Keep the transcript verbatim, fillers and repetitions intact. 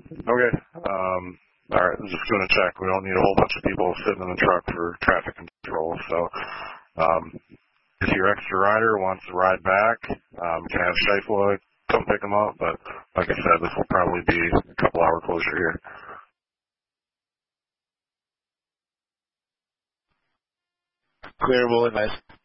Okay. Um, all right, I'm just going to check. We don't need a whole bunch of people sitting in the truck for traffic control. So um, if your extra rider wants to ride back, um, can have Shifley come pick them up. But like I said, this will probably be a couple hour closure here. Clear, we'll advise.